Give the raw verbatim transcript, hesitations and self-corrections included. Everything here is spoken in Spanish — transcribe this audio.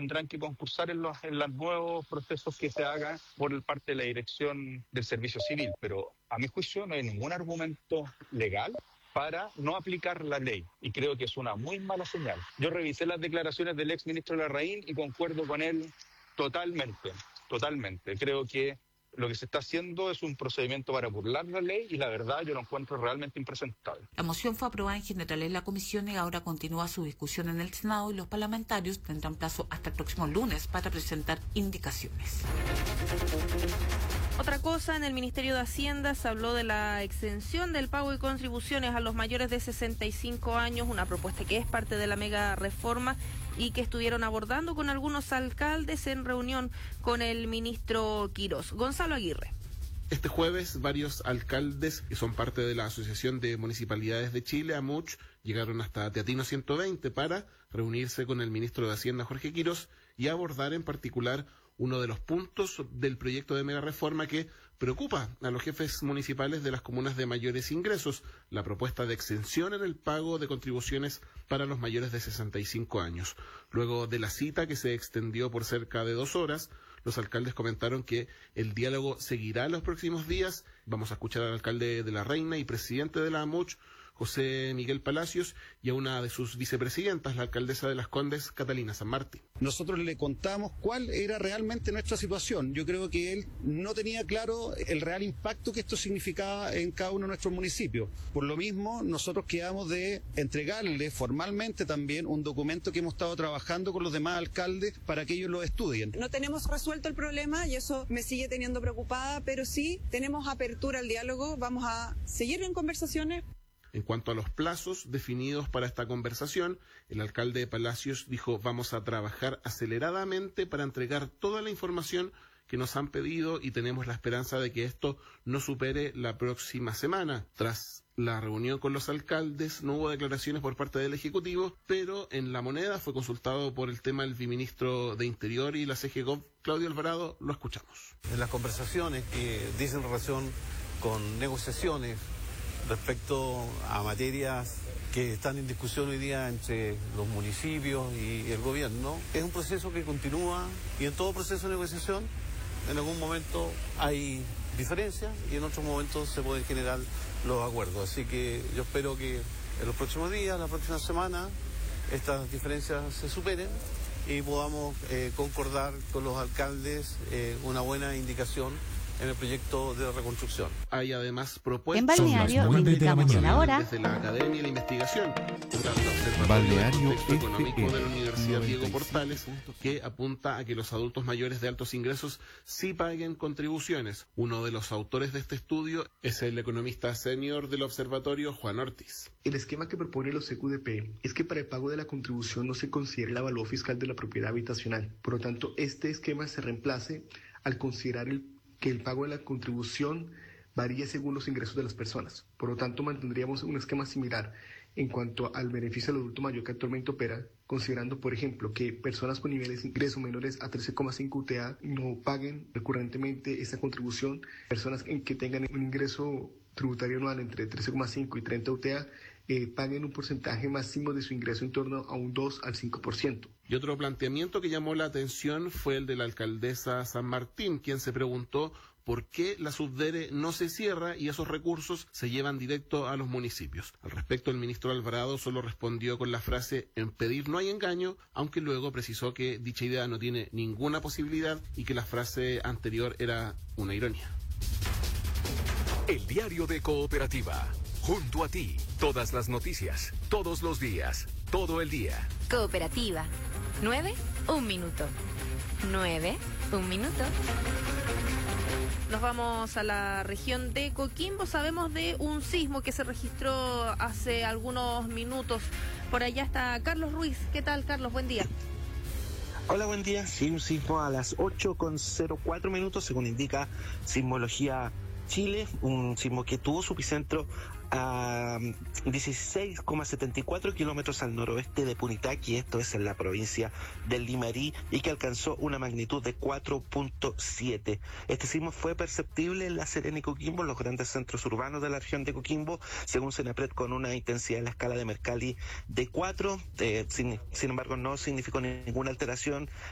tendrán que concursar en los, en los nuevos procesos que se hagan por parte de la Dirección del Servicio Civil. Pero a mi juicio no hay ningún argumento legal para no aplicar la ley, y creo que es una muy mala señal. Yo revisé las declaraciones del ex ministro Larraín y concuerdo con él totalmente, totalmente. Creo que lo que se está haciendo es un procedimiento para burlar la ley y la verdad yo lo encuentro realmente impresentable. La moción fue aprobada en general en la comisión y ahora continúa su discusión en el Senado y los parlamentarios tendrán plazo hasta el próximo lunes para presentar indicaciones. Otra cosa, en el Ministerio de Hacienda se habló de la exención del pago de contribuciones a los mayores de sesenta y cinco años, una propuesta que es parte de la mega reforma y que estuvieron abordando con algunos alcaldes en reunión con el ministro Quirós. Gonzalo Aguirre. Este jueves, varios alcaldes que son parte de la Asociación de Municipalidades de Chile, AMUCH, llegaron hasta Teatino ciento veinte para reunirse con el ministro de Hacienda, Jorge Quirós, y abordar en particular uno de los puntos del proyecto de mega reforma que preocupa a los jefes municipales de las comunas de mayores ingresos, la propuesta de exención en el pago de contribuciones para los mayores de sesenta y cinco años. Luego de la cita, que se extendió por cerca de dos horas, los alcaldes comentaron que el diálogo seguirá en los próximos días. Vamos a escuchar al alcalde de La Reina y presidente de la AMUCH, José Miguel Palacios, y a una de sus vicepresidentas, la alcaldesa de Las Condes, Catalina San Martín. Nosotros le contamos cuál era realmente nuestra situación. Yo creo que él no tenía claro el real impacto que esto significaba en cada uno de nuestros municipios. Por lo mismo, nosotros quedamos de entregarle formalmente también un documento que hemos estado trabajando con los demás alcaldes para que ellos lo estudien. No tenemos resuelto el problema y eso me sigue teniendo preocupada, pero sí tenemos apertura al diálogo, vamos a seguir en conversaciones. En cuanto a los plazos definidos para esta conversación, el alcalde de Palacios dijo: vamos a trabajar aceleradamente para entregar toda la información que nos han pedido y tenemos la esperanza de que esto no supere la próxima semana. Tras la reunión con los alcaldes no hubo declaraciones por parte del Ejecutivo, pero en La Moneda fue consultado por el tema el viceministro de Interior y la C G Gov, Claudio Alvarado. Lo escuchamos. En las conversaciones que dicen relación con negociaciones respecto a materias que están en discusión hoy día entre los municipios y el gobierno, es un proceso que continúa y en todo proceso de negociación en algún momento hay diferencias y en otros momentos se pueden generar los acuerdos. Así que yo espero que en los próximos días, la próxima semana, estas diferencias se superen y podamos eh, concordar con los alcaldes eh, una buena indicación en el proyecto de reconstrucción. Hay además propuestas en Balneario indicamos la hora desde la academia y la investigación. Balneario el texto económico de la Universidad Diego Portales, que apunta a que los adultos mayores de altos ingresos sí paguen contribuciones. Uno de los autores de este estudio es el economista senior del observatorio, Juan Ortiz. El esquema que propone los C Q D P es que para el pago de la contribución no se considere el avalúo fiscal de la propiedad habitacional. Por lo tanto, este esquema se reemplace al considerar el que el pago de la contribución varía según los ingresos de las personas. Por lo tanto, mantendríamos un esquema similar en cuanto al beneficio del adulto mayor que actualmente opera, considerando, por ejemplo, que personas con niveles de ingreso menores a trece coma cinco U T A no paguen recurrentemente esta contribución, personas en que tengan un ingreso tributario anual entre trece coma cinco y treinta U T A eh, paguen un porcentaje máximo de su ingreso en torno a un dos al cinco por ciento. Y otro planteamiento que llamó la atención fue el de la alcaldesa San Martín, quien se preguntó por qué la Subdere no se cierra y esos recursos se llevan directo a los municipios. Al respecto, el ministro Alvarado solo respondió con la frase: en pedir no hay engaño, aunque luego precisó que dicha idea no tiene ninguna posibilidad y que la frase anterior era una ironía. El diario de Cooperativa. Junto a ti, todas las noticias, todos los días, todo el día. Cooperativa. Nueve, un minuto. Nueve, un minuto. Nos vamos a la región de Coquimbo. Sabemos de un sismo que se registró hace algunos minutos. Por allá está Carlos Ruiz. ¿Qué tal, Carlos? Buen día. Hola, buen día. Sí, un sismo a las ocho con cero cuatro minutos, según indica Sismología Chile, un sismo que tuvo su epicentro a dieciséis coma setenta y cuatro kilómetros al noroeste de Punitaqui, esto es en la provincia del Limarí, y que alcanzó una magnitud de cuatro punto siete. Este sismo fue perceptible en La Serena y Coquimbo, los grandes centros urbanos de la región de Coquimbo, según Senapred, con una intensidad en la escala de Mercalli de cuatro. Eh, sin, sin embargo, no significó ninguna alteración